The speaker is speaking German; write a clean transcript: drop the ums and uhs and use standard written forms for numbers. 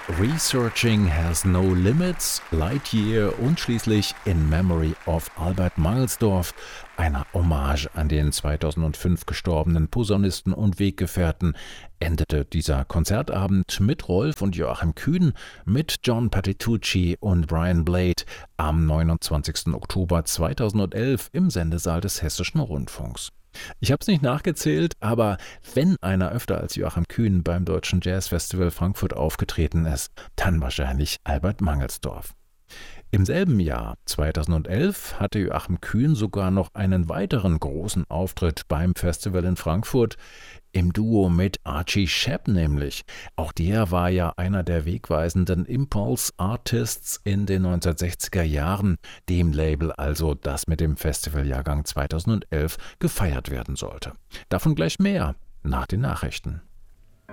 Researching Has No Limits, Lightyear und schließlich In Memory of Albert Mangelsdorf, einer Hommage an den 2005 gestorbenen Posaunisten und Weggefährten, endete dieser Konzertabend mit Rolf und Joachim Kühn, mit John Patitucci und Brian Blade am 29. Oktober 2011 im Sendesaal des Hessischen Rundfunks. Ich habe es nicht nachgezählt, aber wenn einer öfter als Joachim Kühn beim Deutschen Jazzfestival Frankfurt aufgetreten ist, dann wahrscheinlich Albert Mangelsdorf. Im selben Jahr, 2011, hatte Joachim Kühn sogar noch einen weiteren großen Auftritt beim Festival in Frankfurt, im Duo mit Archie Shepp nämlich. Auch der war ja einer der wegweisenden Impulse-Artists in den 1960er Jahren, dem Label also, das mit dem Festivaljahrgang 2011 gefeiert werden sollte. Davon gleich mehr nach den Nachrichten.